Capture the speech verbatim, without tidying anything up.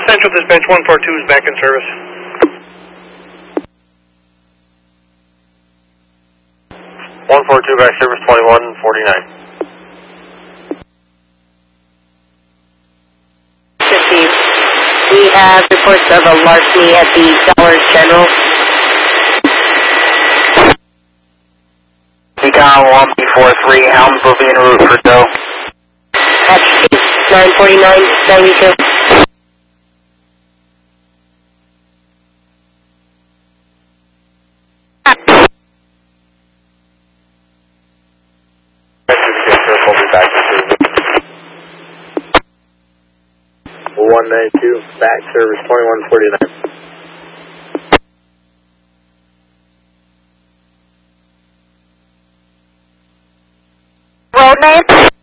Central Dispatch one four two is back in service. one four two back service twenty-one forty-nine. fifty. We have reports of a larceny at the Dollar General. Decon one B four three, Helms will be en route for Doe. Hatch nine forty-nine ninety-two. one ninety-two, back service twenty-one forty-nine. Road name?